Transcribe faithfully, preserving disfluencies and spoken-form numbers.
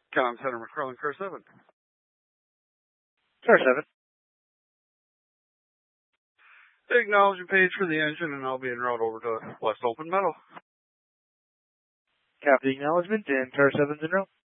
Com Center McCrellan, Car seven. Car seven. Acknowledgement page for the engine, and I'll be en route over to West Open Meadow. Copy the acknowledgement, and Car seven's en route.